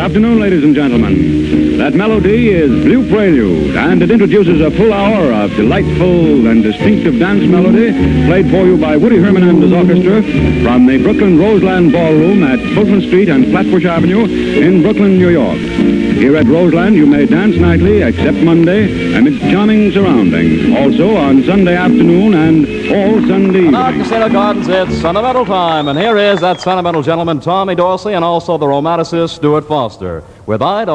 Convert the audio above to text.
afternoon, ladies and gentlemen. That melody is Blue Prelude, and it introduces a full hour of delightful and distinctive dance melody played for you by Woody Herman and his orchestra from the Brooklyn Roseland Ballroom at Fulton Street and Flatbush Avenue in Brooklyn, New York. Here at Roseland, you may dance nightly, except Monday, amidst charming surroundings. Also on Sunday afternoon and all Sunday evening. Now, Casino Gardens, it's sentimental time, and here is that sentimental gentleman, Tommy Dorsey, and also the romanticist, Stuart Foster, with I Don't